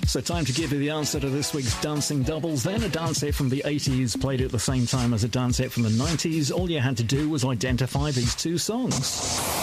So time to give you the answer to this week's Dancing Doubles. Then a dance hit from the 80s played at the same time as a dance hit from the 90s. All you had to do was identify these two songs.